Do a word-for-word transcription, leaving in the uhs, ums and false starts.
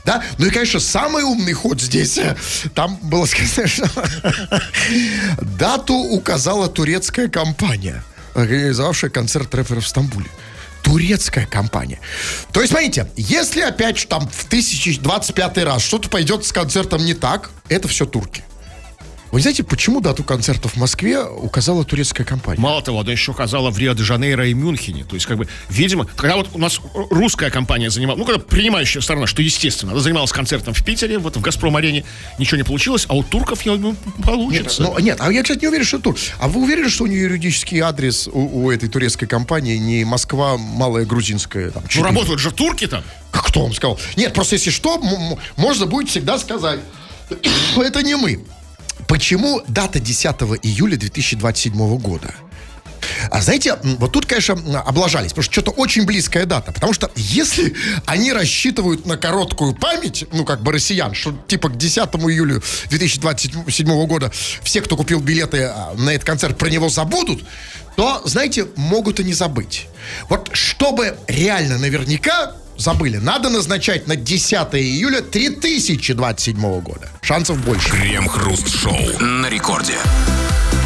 Да? Ну и, конечно, самый умный ход здесь, там было сказано, что дату указала турецкая компания, организовавшая концерт рэперов в Стамбуле. Турецкая компания. То есть, смотрите, если опять там в тысяча двадцать пятый раз что-то пойдет с концертом не так, это все турки. Вы знаете, почему дату концерта в Москве указала турецкая компания? Мало того, она еще указала в Рио-де-Жанейро и Мюнхене. То есть, как бы, видимо, когда вот у нас русская компания занималась, ну, когда принимающая сторона, что естественно, она занималась концертом в Питере, вот в «Газпром-арене», ничего не получилось, а у турков, я думаю, получится. Нет, ну, нет, а я, кстати, не уверен, что тур. А вы уверены, что у нее юридический адрес у, у этой турецкой компании не Москва, Малая Грузинская? Там, ну, работают же турки там. Кто вам сказал? Нет, просто если что, м- можно будет всегда сказать. Это не мы. Почему дата десятого июля две тысячи двадцать седьмого года? А знаете, вот тут, конечно, облажались, потому что что-то очень близкая дата. Потому что если они рассчитывают на короткую память, ну, как бы россиян, что типа к десятому июля две тысячи двадцать седьмого года все, кто купил билеты на этот концерт, про него забудут, то, знаете, могут и не забыть. Вот чтобы реально наверняка забыли, надо назначать на десятого июля две тысячи двадцать седьмого года. Шансов больше. Крем-хруст-шоу на рекорде.